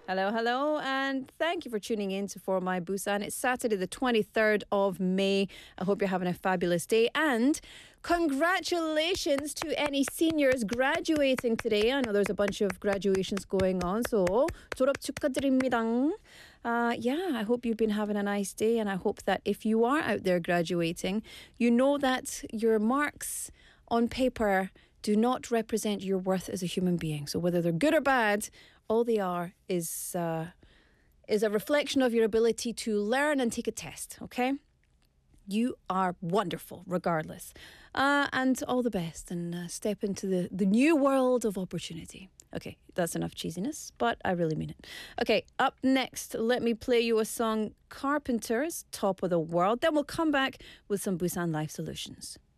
Hello, hello, and thank you for tuning in to For My Busan. It's Saturday, the 23rd of May. I hope you're having a fabulous day, and congratulations to any seniors graduating today. I know there's a bunch of graduations going on, so 졸업 축하드립니다. I hope you've been having a nice day, and I hope that if you are out there graduating, you know that your marks on paper do not represent your worth as a human being. So whether they're good or bad, all they are is a reflection of your ability to learn and take a test, okay? You are wonderful regardless. And all the best, and step into the new world of opportunity. Okay, that's enough cheesiness, but I really mean it. Okay, up next, let me play you a song, Carpenters, Top of the World. Then we'll come back with some Busan Life Solutions.